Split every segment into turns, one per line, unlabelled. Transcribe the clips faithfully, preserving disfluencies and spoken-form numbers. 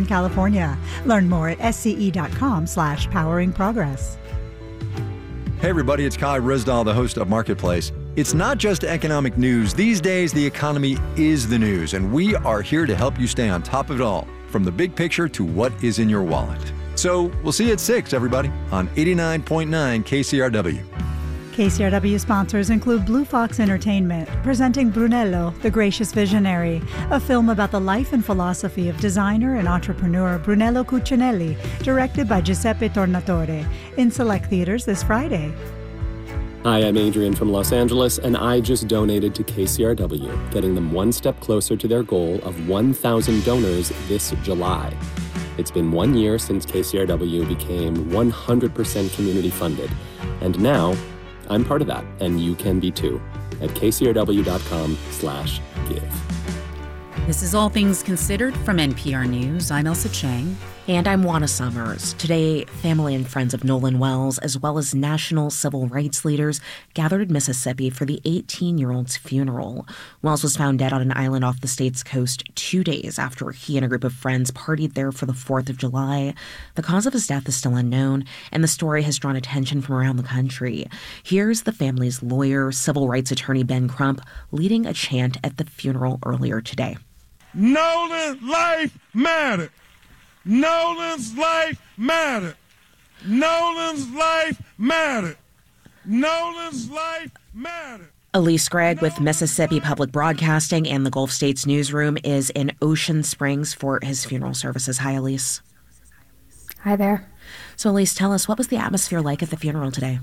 Southern California. Learn more at sce.com slash powering progress.
Hey everybody, it's Kai Rizdal, the host of Marketplace. It's not just economic news. These days, the economy is the news, and we are here to help you stay on top of it all, from the big picture to what is in your wallet. So we'll see you at six, everybody, on eighty-nine point nine K C R W.
K C R W sponsors include Blue Fox Entertainment, presenting Brunello, the Gracious Visionary, a film about the life and philosophy of designer and entrepreneur Brunello Cucinelli, directed by Giuseppe Tornatore, in select theaters this Friday.
Hi, I'm Adrian from Los Angeles, and I just donated to K C R W, getting them one step closer to their goal of one thousand donors this July. It's been one year since K C R W became one hundred percent community funded, and now I'm part of that, and you can be too, at kcrw.com slash give.
This is All Things Considered from N P R News. I'm Elsa Chang.
And I'm Juana Summers. Today, family and friends of Nolan Wells, as well as national civil rights leaders, gathered in Mississippi for the eighteen-year-old's funeral. Wells was found dead on an island off the state's coast two days after he and a group of friends partied there for the fourth of July. The cause of his death is still unknown, and the story has drawn attention from around the country. Here's the family's lawyer, civil rights attorney Ben Crump, leading a chant at the funeral earlier today.
Nolan's life mattered. Nolan's life mattered. Nolan's life mattered. Nolan's life mattered.
Elise Gregg with Mississippi Public Broadcasting and the Gulf States Newsroom is in Ocean Springs for his funeral services. Hi, Elise.
Hi there.
So, Elise, tell us, what was the atmosphere like at the funeral today?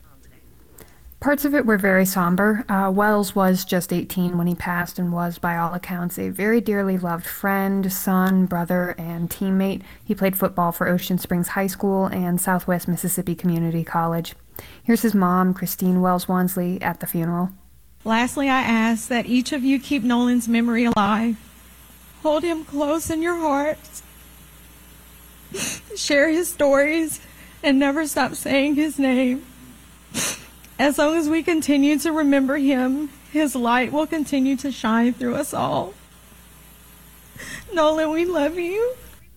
Parts of it were very somber. Uh, Wells was just eighteen when he passed and was, by all accounts, a very dearly loved friend, son, brother, and teammate. He played football for Ocean Springs High School and Southwest Mississippi Community College. Here's his mom, Christine Wells Wansley, at the funeral.
Lastly, I ask that each of you keep Nolan's memory alive. Hold him close in your hearts. Share his stories and never stop saying his name. As long as we continue to remember him, his light will continue to shine through us all. Nolan, we love you.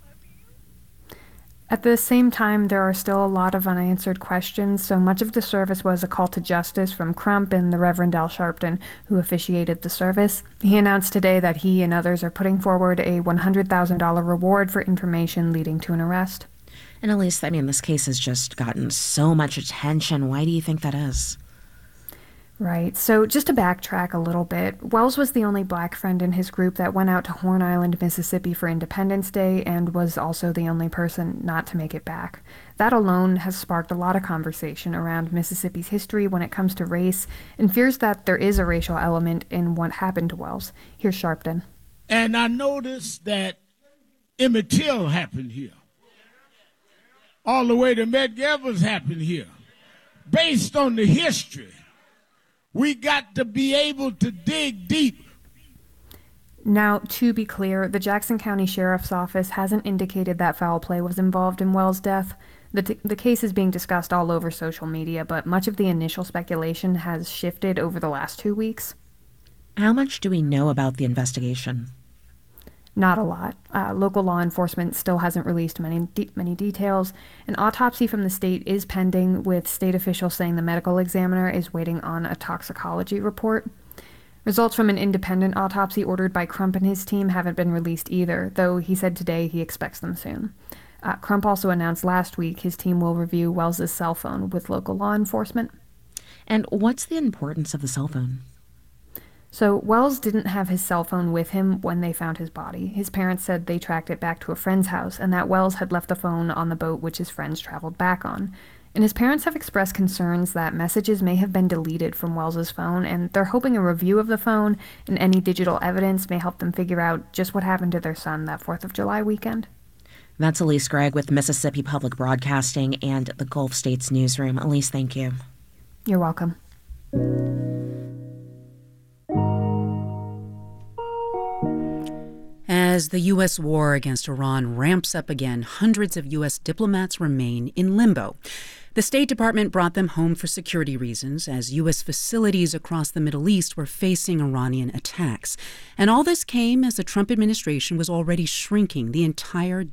At the same time, there are still a lot of unanswered questions, so much of the service was a call to justice from Crump and the Reverend Al Sharpton, who officiated the service. He announced today that he and others are putting forward a one hundred thousand dollars reward for information leading to an arrest.
And Elise, I mean, this case has just gotten so much attention. Why do you think that is?
Right. So just to backtrack a little bit, Wells was the only black friend in his group that went out to Horn Island, Mississippi for Independence Day, and was also the only person not to make it back. That alone has sparked a lot of conversation around Mississippi's history when it comes to race, and fears that there is a racial element in what happened to Wells. Here's Sharpton.
And I noticed that Emmett Till happened here. All the way to Medgar Evers happened here. Based on the history, we got to be able to dig deep.
Now, to be clear, the Jackson County Sheriff's Office hasn't indicated that foul play was involved in Wells' death. The, t- the case is being discussed all over social media, but much of the initial speculation has shifted over the last two weeks.
How much do we know about the investigation?
Not a lot. Uh, local law enforcement still hasn't released many de- many details. An autopsy from the state is pending, with state officials saying the medical examiner is waiting on a toxicology report. Results from an independent autopsy ordered by Crump and his team haven't been released either, though he said today he expects them soon. Uh, Crump also announced last week his team will review Wells' cell phone with local law enforcement.
And what's the importance of the cell phone?
So Wells didn't have his cell phone with him when they found his body. His parents said they tracked it back to a friend's house and that Wells had left the phone on the boat which his friends traveled back on. And his parents have expressed concerns that messages may have been deleted from Wells's phone, and they're hoping a review of the phone and any digital evidence may help them figure out just what happened to their son that fourth of July weekend.
That's Elise Gregg with Mississippi Public Broadcasting and the Gulf States Newsroom. Elise, thank you.
You're welcome.
As the U S war against Iran ramps up again, hundreds of U S diplomats remain in limbo. The State Department brought them home for security reasons, as U S facilities across the Middle East were facing Iranian attacks. And all this came as the Trump administration was already shrinking the entire